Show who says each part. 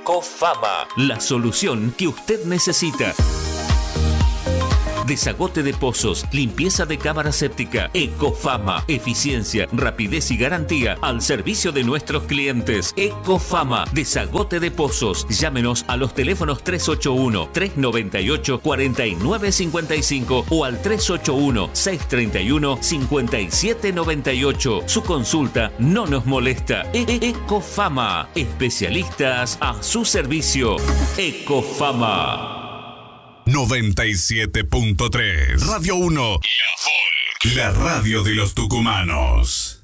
Speaker 1: Ecofama, la solución que usted necesita. Desagote de pozos, limpieza de cámara séptica. Ecofama, eficiencia, rapidez y garantía al servicio de nuestros clientes. Ecofama, desagote de pozos. Llámenos a los teléfonos 381-398-4955 o al 381-631-5798. Su consulta no nos molesta. Ecofama, especialistas a su servicio. Ecofama.
Speaker 2: 97.3 Radio 1 La Folk, la radio de los tucumanos.